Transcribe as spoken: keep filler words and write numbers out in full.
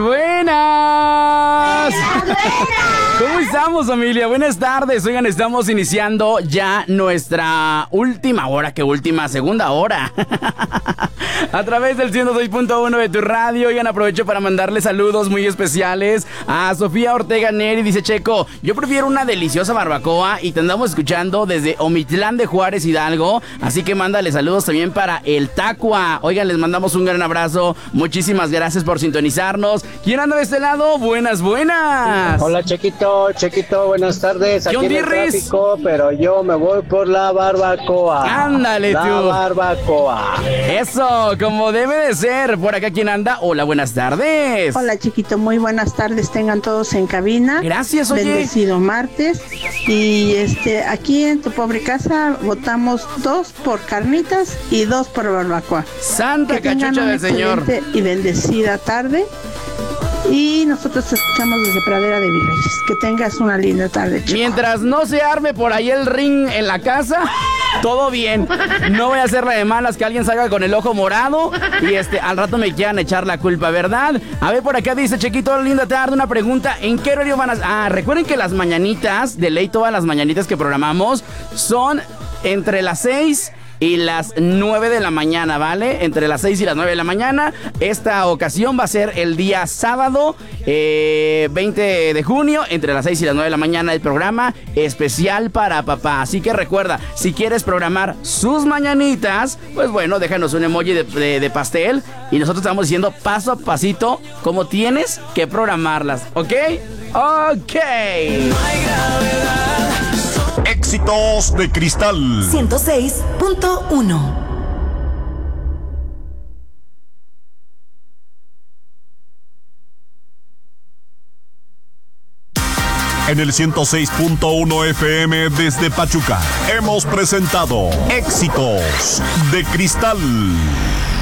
Buenas. ¿Cómo estamos, familia? Buenas tardes. Oigan, estamos iniciando ya nuestra última hora, que última, segunda hora. A través del ciento seis punto uno de tu radio. Oigan, aprovecho para mandarle saludos muy especiales a Sofía Ortega Neri. Dice: Checo, yo prefiero una deliciosa barbacoa y te andamos escuchando desde Omitlán de Juárez, Hidalgo. Así que mándale saludos también para el Tacua. Oigan, les mandamos un gran abrazo. Muchísimas gracias por sintonizarnos. ¿Quién anda de este lado? Buenas, buenas. Hola, Chequito, Chequito, buenas tardes. Aquí John en el Dirris. tráfico, pero yo me voy por la barbacoa. Ándale, la tú. La barbacoa. Eso, como debe de ser. Por acá, ¿quién anda? Hola, buenas tardes. Hola, Chiquito, muy buenas tardes. Tengan todos en cabina. Gracias, oye. Bendecido martes. Y este, aquí en tu pobre casa votamos dos por carnitas y dos por barbacoa. Santa que tengan cachucha una del Señor. excelente y bendecida tarde. Y nosotros te escuchamos desde Pradera de Virreyes. Que tengas una linda tarde, Chico. Mientras no se arme por ahí el ring en la casa, todo bien. No voy a hacerle de malas que alguien salga con el ojo morado y este al rato me quieran echar la culpa, ¿verdad? A ver, por acá dice Chequito, linda tarde, una pregunta. ¿En qué horario van a...? Ah, recuerden que las mañanitas, de ley todas las mañanitas que programamos, son entre las seis y las nueve de la mañana, ¿vale? Entre las seis y las nueve de la mañana. Esta ocasión va a ser el día sábado, eh, veinte de junio, entre las seis y las nueve de la mañana, el programa especial para papá. Así que recuerda, si quieres programar sus mañanitas, pues bueno, déjanos un emoji de, de, de pastel y nosotros estamos diciendo paso a pasito cómo tienes que programarlas, ¿ok? Ok. Éxitos de Cristal ciento seis punto uno. En el ciento seis punto uno F M desde Pachuca hemos presentado Éxitos de Cristal.